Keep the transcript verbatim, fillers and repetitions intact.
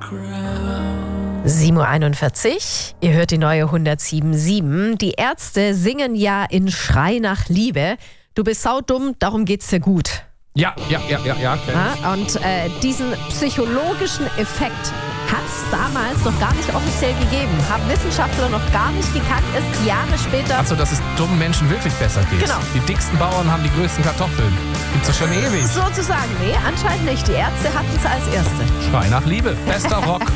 sieben Uhr einundvierzig, ihr hört die neue hundertsieben Komma sieben. Die Ärzte singen ja in Schrei nach Liebe. Du bist saudumm, darum geht's dir gut. Ja, ja, ja, ja, ja. Ja, und äh, diesen psychologischen Effekt hat es damals noch gar nicht offiziell gegeben. Haben Wissenschaftler noch gar nicht gekannt, erst Jahre später. Achso, dass es dummen Menschen wirklich besser geht. Genau. Die dicksten Bauern haben die größten Kartoffeln. Gibt's doch schon ewig. Sozusagen, nee, anscheinend nicht. Die Ärzte hatten es als Erste. Schrei nach Liebe. Bester Rock.